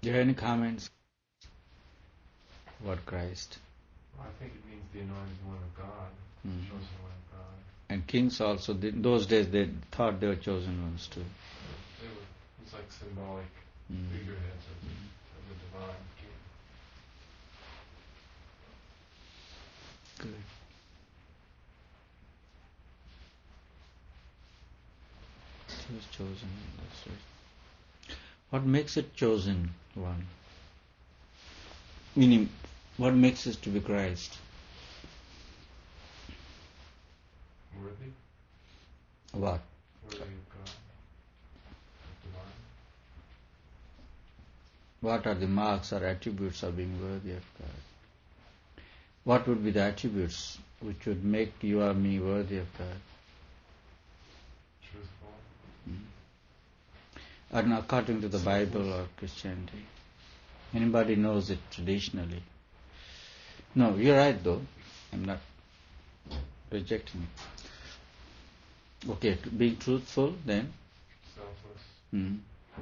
Do you have any comments about Christ? Well, I think it means the anointed one of God, chosen one of God. And kings also, in those days they thought they were chosen ones too. It's like symbolic figureheads of the divine king. Good. He was chosen, that's right. What makes it chosen one? Meaning, what makes it to be Christ? Worthy? What? Worthy of God. Divine. What are the marks or attributes of being worthy of God? What would be the attributes which would make you or me worthy of God? Truthful. And according to the Bible or Christianity? Anybody knows it traditionally? No, you're right though. I'm not rejecting it. Okay, being truthful then? Selfless.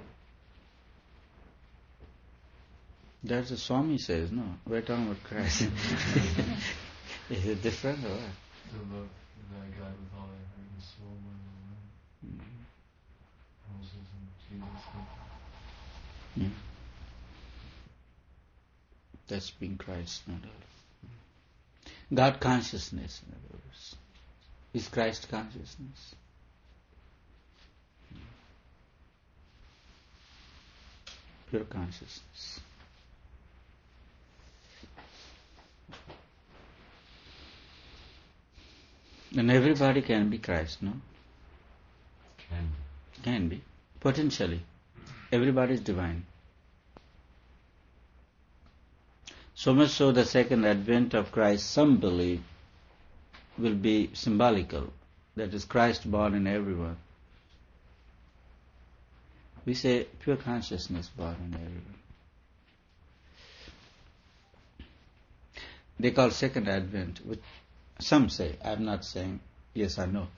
That's what Swami says, no? We're talking about Christ. Is it different or what? To love thy God with all thy heart and soul, mind and mind. Moses and Jesus. That's being Christ, not all. God consciousness, in other words. Is Christ consciousness? Pure consciousness. And everybody can be Christ, no? Can be. Potentially. Everybody is divine. So much so the second advent of Christ, some believe, will be symbolical. That is Christ born in everyone. We say pure consciousness born in everyone. They call second advent, which some say, I'm not saying yes or no.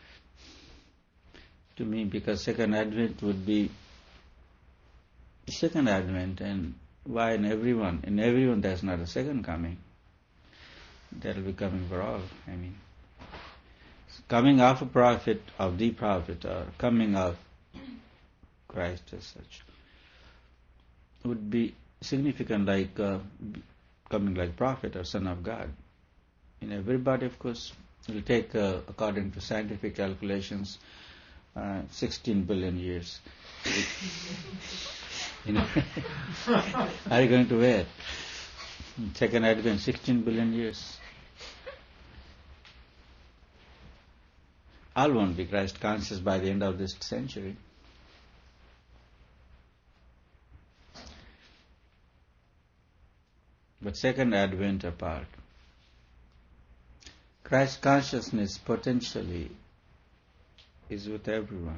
To me, because second advent would be second advent, and why in everyone? In everyone there's not a second coming. That will be coming for all. I mean, coming of a prophet, of the prophet, or coming of Christ as such, would be significant like coming like prophet or son of God. In everybody, of course, will take, according to scientific calculations, 16 billion years. Are you going to wait? Second advent, 16 billion years. All won't be Christ conscious by the end of this century. But second advent apart, Christ consciousness potentially is with everyone.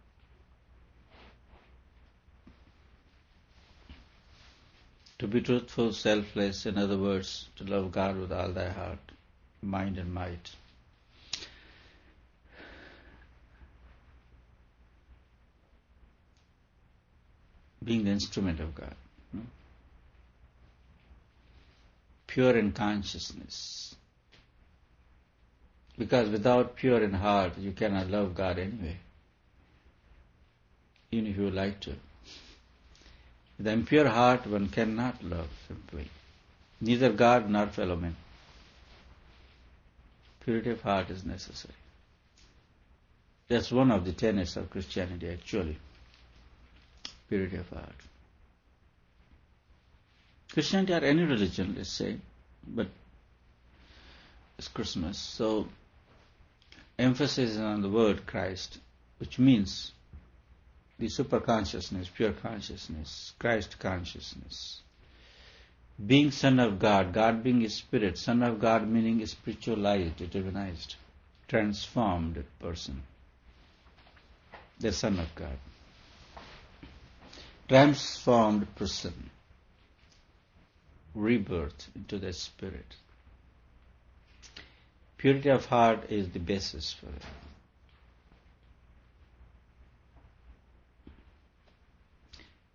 To be truthful, selfless, in other words, to love God with all thy heart, mind and might. Being the instrument of God. Pure in consciousness. Because without pure in heart, you cannot love God anyway. Even if you would like to. With an impure heart, one cannot love simply. Neither God nor fellow men. Purity of heart is necessary. That's one of the tenets of Christianity, actually. Purity of heart. Christianity or any religion, let's say, but it's Christmas, so emphasis is on the word Christ, which means the super consciousness, pure consciousness, Christ consciousness. Being Son of God, God being a spirit, Son of God meaning a spiritualized, divinized, transformed person. The Son of God. Transformed person. Rebirth into the spirit. Purity of heart is the basis for it.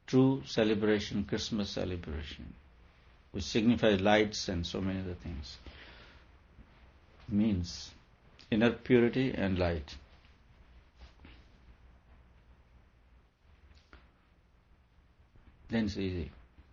true celebration, Christmas celebration, which signifies lights and so many other things, means inner purity and light. Then it's easy.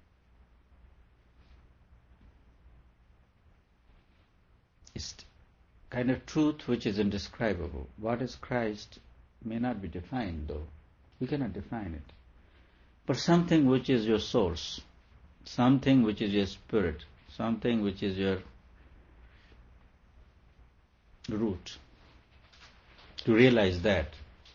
It's kind of truth which is indescribable. What is Christ may not be defined, though. We cannot define it. But something which is your source, something which is your spirit, something which is your root. To realize that.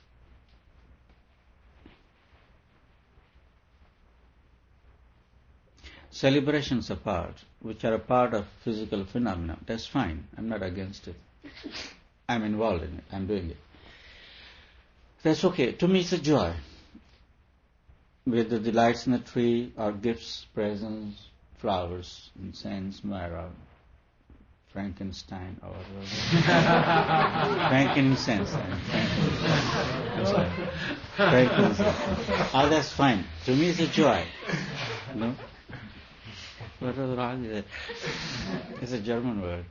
Celebrations apart, which are a part of physical phenomena, that's fine. I'm not against it. I'm involved in it. I'm doing it. That's okay. To me, it's a joy. Whether the lights in the tree or gifts, presents, flowers, incense, myrrh, Frankenstein, or frankincense. Frankincense. All that's fine. To me, it's a joy. No? What was wrong with it? It's a German word.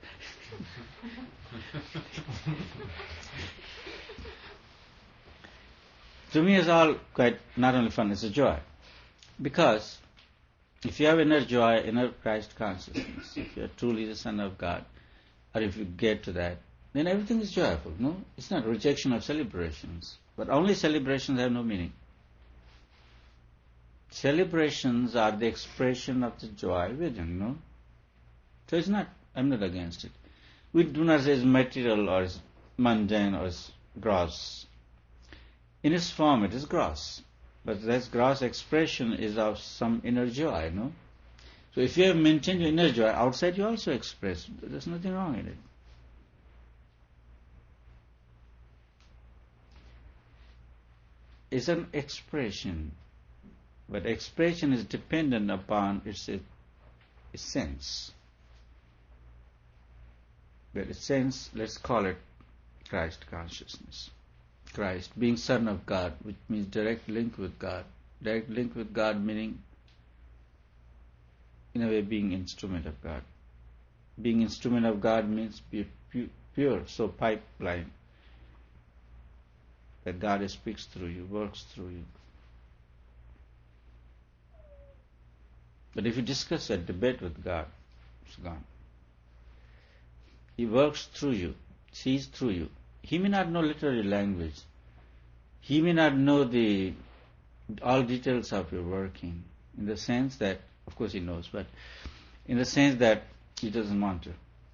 To me, it's all quite not only fun, it's a joy. Because if you have inner joy, inner Christ consciousness, if you are truly the Son of God, or if you get to that, then everything is joyful. No, it's not rejection of celebrations, but only celebrations have no meaning. Celebrations are the expression of the joy within. No, so it's not. I'm not against it. We do not say it's material or it's mundane or it's gross. In its form, it is gross, but that gross expression is of some inner joy. No. So if you have maintained your inner joy, outside you also express. There's nothing wrong in it. It's an expression, but expression is dependent upon its sense. But its sense, let's call it Christ consciousness. Christ, being Son of God, which means direct link with God. Direct link with God meaning, in a way, being instrument of God. Being instrument of God means pure, so pipeline. That God speaks through you, works through you. But if you discuss a debate with God, it's gone. He works through you, sees through you. He may not know literary language. He may not know all details of your working, in the sense that, of course he knows, but in the sense that he doesn't want to.